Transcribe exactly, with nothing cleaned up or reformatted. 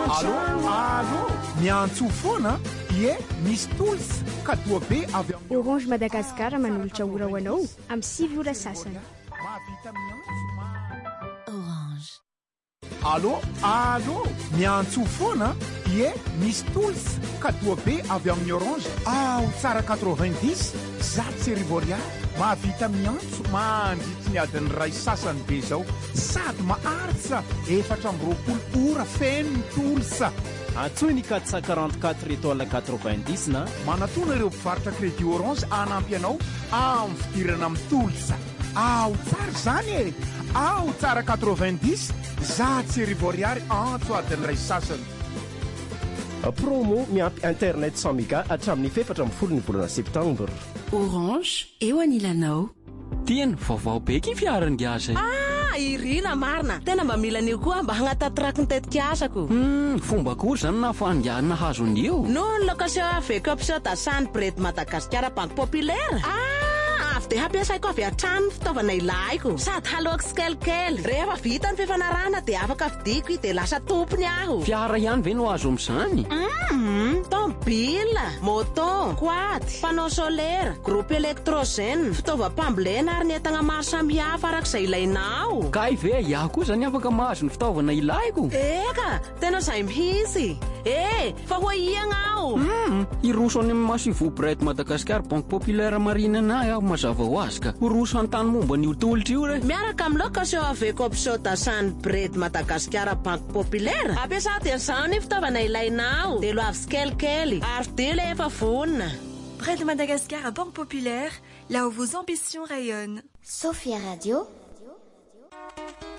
Allô, allô, miantso foana ie misy tolsa ka toa be avy amin'ny Orange Madagascar manolotra ora ho anao amin'ny sivy ora sasany. mahavita miantso ma Orange. allô, allô, miantso foana ie misy tolsa ka toa be avy amin'ny orange ao tsara quatre-vingt-dix zato sy arivo ariary mahavita miantso mandritra ny adiny ray sasany be zao sady maharitra efatra amby roapolo ora feno tolsa antsoy ny quatre cent quarante-quatre étoile quatre-vingt-dix na manatona ireo mpivarotra crédit orange anampy anao amin'ny fidirana amin'ny tolsa ao tsara zany e ao tsara quatre-vingt-dix zato sy arivo ariary antso adiny ray sasany promo miampy internet cent méga hatramin'ny fefatra amin'ny folo ny volana septembre. Orange eo anilanao. Teny vaovao be ky fiaran'ny gazy. Ah, irina marina. Tena mba mila anio koa mba hagnatatrak ny tetikasako. Hmm, fomba koa zany na fandiana hazon'io. Non location avec option d'assan Bred Madagascar Banque Populaire. Ah, avy de hampiasaiko avy hatrany fitaovana ilaiko. Sady haloako sikelikely. Rehefa vita ny fifanarahana de afaka vidiko de lasa tompony aho. Fiara ihany ve no azo amin'izany? Mhm, tomobila, moto, quad, panneau solaire, groupe électrogène, fitaovam-pambolena ary ny entana maro samihafa arak'izay ilainao. Kay ve iaho koa zany afaka mahazo ny fitaovana ilaiko? Eka, tena zay mihitsy. Eh, fa ho iagna aho. Hmm, iroso any amin'ny Massifo Bred Madagascar Banque Populaire marina na aho mazava ho azy ka. Iroso antany momba ny tolitra io re. Miaraka amin'ny location avec option d'assan Bred Madagascar Banque Populaire. Ampiasa dia zany fitaovana ilainao. De lo avy sikelikely ary de le efa vonina. Bred Madagascar à Banque Populaire, là où vos ambitions rayonnent. Sophia Radio.